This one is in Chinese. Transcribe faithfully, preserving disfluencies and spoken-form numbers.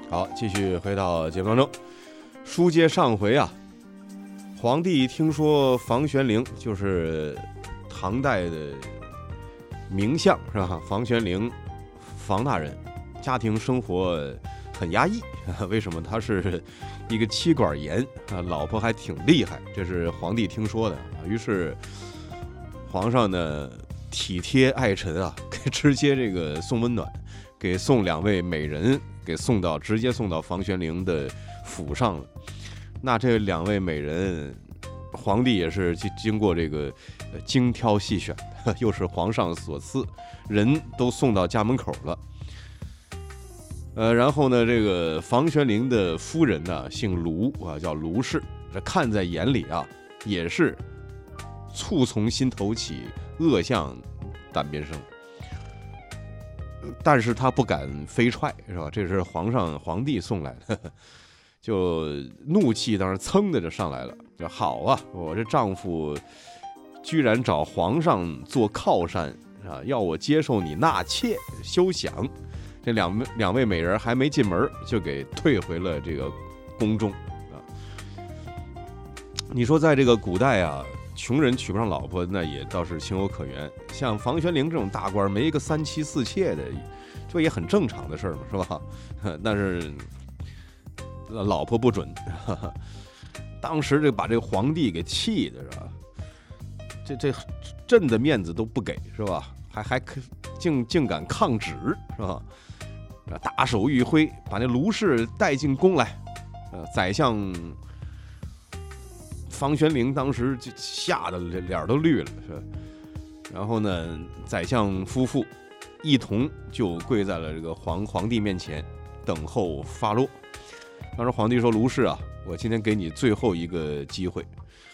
好，继续回到节目当中。书接上回啊，皇帝听说房玄龄就是唐代的名相是吧？房玄龄，房大人，家庭生活很压抑，为什么？他是一个妻管严啊，老婆还挺厉害，这是皇帝听说的。于是皇上呢体贴爱臣啊，给直接这个送温暖，给送两位美人，给送到直接送到房玄龄的府上了。那这两位美人，皇帝也是经过这个精挑细选，又是皇上所赐，人都送到家门口了。呃，然后呢，这个房玄龄的夫人呢，姓卢啊，叫卢氏，这看在眼里啊，也是醋从心头起，恶向胆边生。但是他不敢飞踹，是吧？这是皇上皇帝送来的，就怒气当然噌的就上来了。就好啊，我这丈夫居然找皇上做靠山啊，要我接受你纳妾，休想！这两两位美人还没进门，就给退回了这个宫中啊。你说在这个古代啊，穷人娶不上老婆，那也倒是情有可原。像房玄龄这种大官，没一个三妻四妾的，这也很正常的事儿嘛，是吧？但是老婆不准，呵呵，当时这把这个皇帝给气的是吧？这这朕的面子都不给是吧？还还竟竟敢抗旨是吧？大手一挥，把那卢氏带进宫来。呃，宰相房玄龄当时就吓得脸都绿了，是吧？然后呢，宰相夫妇一同就跪在了这个皇皇帝面前，等候发落。当时皇帝说：“卢氏啊，我今天给你最后一个机会，